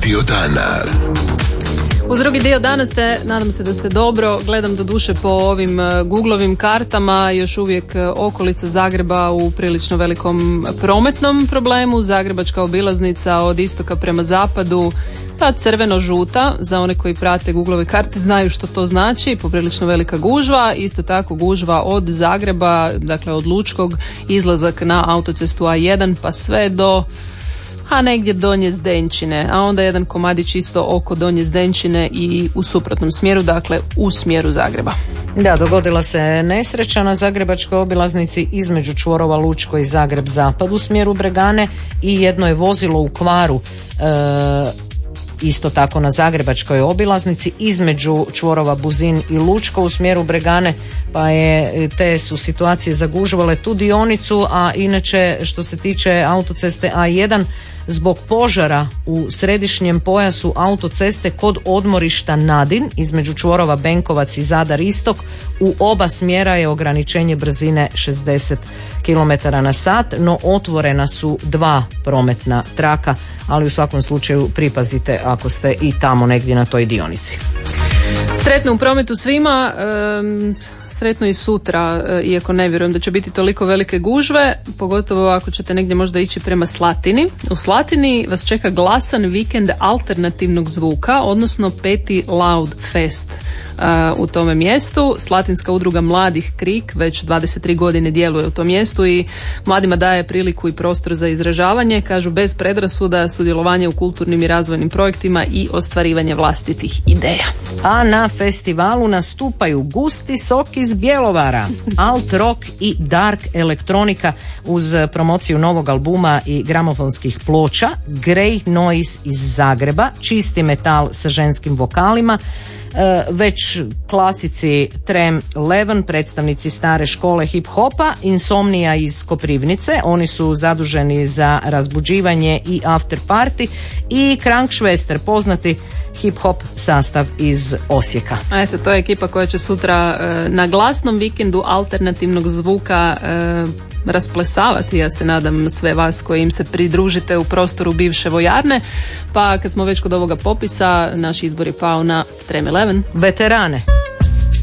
dio dana. Uz drugi dio dana ste, nadam se da ste dobro, gledam do duše po ovim Googlovim kartama, još uvijek okolica Zagreba u prilično velikom prometnom problemu. Zagrebačka obilaznica od istoka prema zapadu, ta crveno-žuta, za one koji prate Googlove karte znaju što to znači, poprilično velika gužva, isto tako gužva od Zagreba, dakle od Lučkog, izlazak na autocestu A1 pa sve do negdje Donje Zdenčine, a onda jedan komadić isto oko Donje Zdenčine i u suprotnom smjeru, dakle u smjeru Zagreba. Da, dogodila se nesreća na zagrebačkoj obilaznici između čvorova Lučko i Zagreb zapad u smjeru Bregane i jedno je vozilo u kvaru isto tako na zagrebačkoj obilaznici između čvorova Buzin i Lučko u smjeru Bregane, pa je te su situacije zagužvale tu dionicu, a inače što se tiče autoceste A1 zbog požara u središnjem pojasu autoceste kod odmorišta Nadin između čvorova Benkovac i Zadar istok u oba smjera je ograničenje brzine 60 km/h, no otvorena su 2 prometna traka, ali u svakom slučaju pripazite ako ste i tamo negdje na toj dionici. Sretno u prometu svima, sretno i sutra, iako ne vjerujem da će biti toliko velike gužve, pogotovo ako ćete negdje možda ići prema Slatini. U Slatini vas čeka glasan vikend alternativnog zvuka, odnosno 5. Loud Fest u tome mjestu. Slatinska udruga mladih Krik već 23 godine djeluje u tom mjestu i mladima daje priliku i prostor za izražavanje, kažu bez predrasuda, sudjelovanje u kulturnim i razvojnim projektima i ostvarivanje vlastitih ideja. A na festivalu nastupaju Gusti sok iz Bjelovara, alt rock i dark elektronika uz promociju novog albuma i gramofonskih ploča, Grey Noise iz Zagreba, čisti metal sa ženskim vokalima, već klasici Trem 11, predstavnici stare škole hip-hopa, Insomnia iz Koprivnice, oni su zaduženi za razbuđivanje i after party, i Krankšvester, poznati hip-hop sastav iz Osijeka. Eto, to je ekipa koja će sutra na glasnom vikendu alternativnog zvuka rasplesavati, ja se nadam, sve vas koji im se pridružite u prostoru bivše vojarne. Pa kad smo već kod ovoga popisa, naš izbor je pao na Trem 11. Veterane.